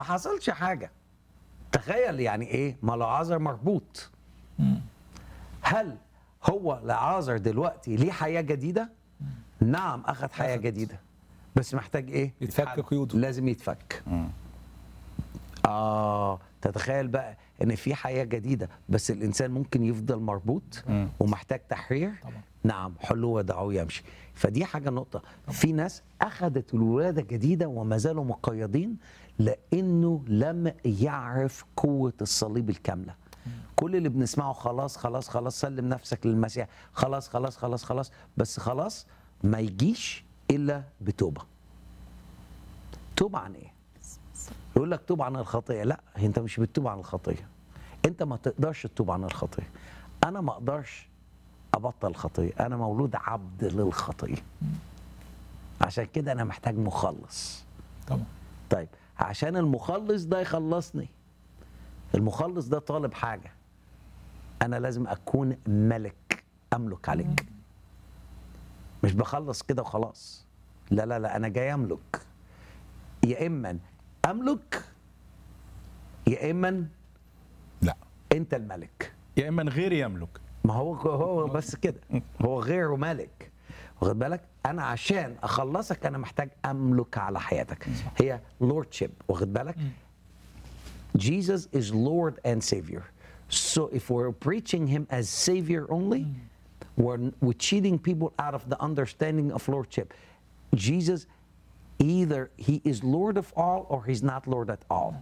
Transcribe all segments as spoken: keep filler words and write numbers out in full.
ما حصلش حاجه. تخيل يعني ايه؟ ما لعازر مربوط. هل هو لعازر دلوقتي ليه حياه جديده؟ نعم، اخذ حياه أخذ. جديده، بس محتاج ايه؟ يتفك يتحل. قيوده. لازم يتفك. اه تتخيل بقى ان في حياه جديده بس الانسان ممكن يفضل مربوط ومحتاج تحرير. طبعا. نعم، حلوه ودعوه يمشي. فدي حاجه نقطه. في ناس اخذت الولاده الجديده وما زالوا مقيدين لانه لم يعرف قوه الصليب الكامله. كل اللي بنسمعه خلاص خلاص خلاص سلم نفسك للمسيح، خلاص خلاص خلاص خلاص، بس خلاص ما يجيش الا بتوبه. توبه عن ايه؟ يقول لك توب عن الخطيه. لا، انت مش بتتوب عن الخطيه. انت ما تقدرش تتوب عن الخطيه. انا ما اقدرش ابطل الخطيه، انا مولود عبد للخطيه. عشان كده انا محتاج مخلص. طبعا. طيب عشان المخلص ده يخلصني، المخلص ده طالب حاجه. انا لازم اكون ملك املك عليك. مش بخلص كده وخلاص. لا لا لا، انا جاي املك. يا اما املك يا اما لا، انت الملك. يا اما غيري يملك. ما هو هو بس كده، هو غيره ملك. واخد بالك؟ انا عشان اخلصك انا محتاج املك على حياتك. هي lordship. واخد بالك؟ Jesus is Lord and Savior. So if we're preaching him as Savior only, we're, we're cheating people out of the understanding of lordship. Jesus, either he is Lord of all or he's not Lord at all.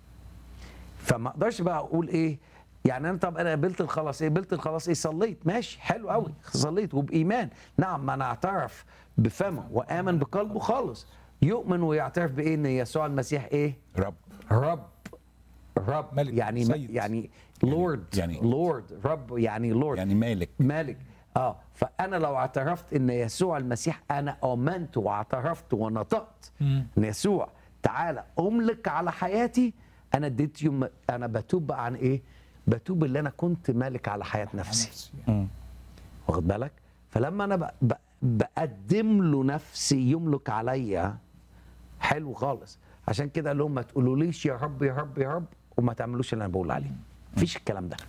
فما اقدرش بقى اقول ايه يعني انا. طب انا قبلت الخلاص، ايه قبلت الخلاص؟ ايه صليت؟ ماشي، حلو قوي، صليت وبايمان. نعم، ما انا اعترف بفمه وامن بقلبه خالص. يؤمن ويعترف بايه؟ ان يسوع المسيح ايه؟ رب. رب. رب ملك، يعني سيد. يعني لورد. يعني- لورد رب يعني لورد يعني مالك. مالك. اه فانا لو اعترفت ان يسوع المسيح، انا امنت واعترفت ونطقت ان يسوع تعالى املك على حياتي، انا اديت يوم انا بتوب بقى عن ايه؟ بتوب اللي انا كنت مالك على حياه نفسي. واخد بالك؟ فلما انا ب- ب- بقدم له نفسي يملك عليا، حلو خالص. عشان كده قال لهم ما تقولوليش يا رب يا رب يا رب وما تعملوش اللي انا بقول عليه. مفيش الكلام ده.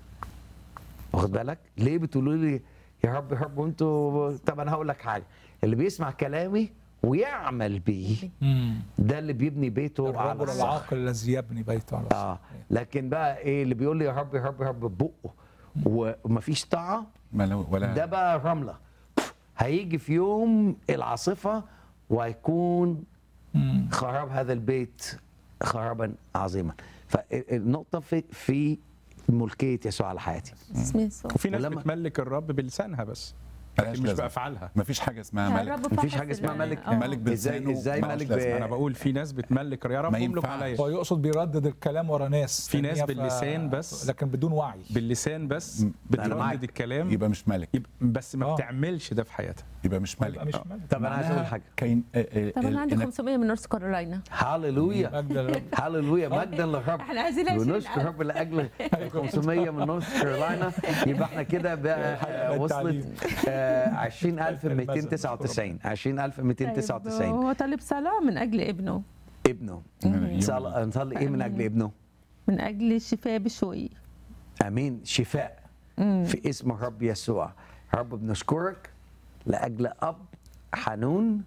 واخد بالك؟ ليه بتقولوا لي يا رب يا رب وانتوا؟ طب انا هقول لك حاجه، اللي بيسمع كلامي ويعمل بيه ده اللي بيبني بيته على الرجل الصخر. العاقل الذي يبني بيته على اه لكن بقى ايه اللي بيقول لي يا رب يا رب يا رب ببقه ومفيش طاعه؟ ما لو ولا ده بقى رمله. هيجي في يوم العاصفه وهيكون خراب هذا البيت خرابا عظيما. فالنقطه في في ملكيه يسوع على حياتي. اسم يسوع. وفي ناس ولما- بتملك الرب بلسانها بس، ملهاش لكن مش لازمة. بافعالها. ما فيش حاجه اسمها يا ملك. رب مفيش فحص حاجه اسمها ال- ملك. آه. ملك بلسانه ازاي ملهاش ازاي لازمة. ملك ب... انا بقول في ناس بتملك يا رب ما املك ينفعش. عليا. هو يقصد بيردد الكلام ورا ناس في ناس تانية ف- باللسان بس. لكن بدون وعي. باللسان بس أنا معاك. بتردد الكلام، يبقى مش ملك. يبقى بس ما آه. بتعملش ده في حياتها. يبقى مش ملك. يبقى مش ملك. طب انا عايز اقول حاجه. كاين آه، آه، طب انا عندي إنك- خمسمية من نورث كارولاينا. هاليلويا مجد للرب. هاليلويا مجدا للرب. احنا عايزين عشرين ونشكر ألف. رب لاجل خمسمية من نورث كارولاينا. يبقى احنا كده بقى آه، وصلت آه، عشرين ألف ومئتين وتسعة وتسعين. عشرين ألف ومئتين وتسعة طيب، وتسعين. هو طالب صلاة من أجل ابنه، ابنه. صل- نصلي ايه من اجل ابنه؟ من أجل الشفاء بشوي. امين. شفاء في اسم الرب يسوع. رب بنشكرك لاجل اب حنون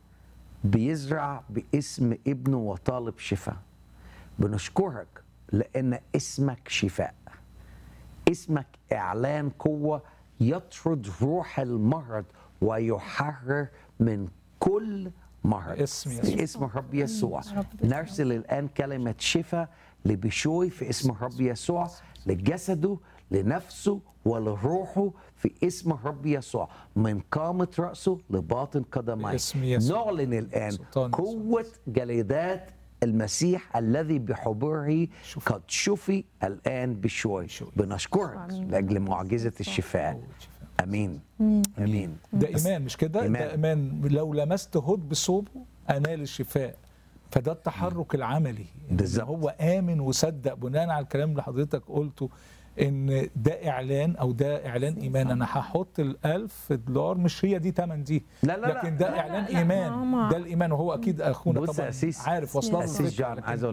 بيزرع باسم ابنه وطالب شفاء. بنشكرك لان اسمك شفاء، اسمك اعلان قوه يطرد روح المرض ويحرر من كل مرض. باسم يسوع. باسم الرب يسوع نرسل الان كلمه شفاء لبشوي في اسم الرب يسوع، لجسده لنفسه ولروحه في اسم الرب يسوع، من قامة رأسه لباطن قدميه. باسم يسوع. نعلن الآن سلطان يسوع. قوة جليدات المسيح الذي بحبره شفي. قد شفي الآن بشوي. بنشكرك آمين. لأجل معجزة الشفاء. أمين. أمين. ده ايمان مش كده؟ إيمان. ده ايمان. لو لمست هد بصوبه انال الشفاء. فده التحرك العملي. إن بالظبط. هو امن وصدق بناء على الكلام اللي حضرتك قلته، ان ده اعلان او ده اعلان ايمان. انا هحط الألف دولار، مش هي دي تمن دي، لا لا لا. لكن ده لا، اعلان لا، لا، ايمان. ماما. ده الايمان. وهو اكيد اخونا بص يا طبعا أسيس. عارف وصل له أسيس الفكرة، جان لكن عايز أقول